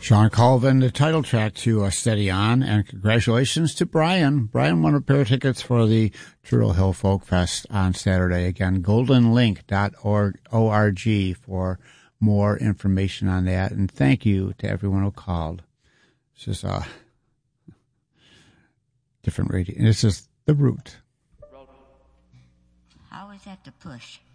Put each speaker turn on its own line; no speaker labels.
John Colvin, the title track to Steady On, and congratulations to Brian. Brian won a pair of tickets for the Turtle Hill Folk Fest on Saturday. Again, goldenlink.org for more information on that. And thank you to everyone who called. This is a different radio. This is The Root.
How is that to push?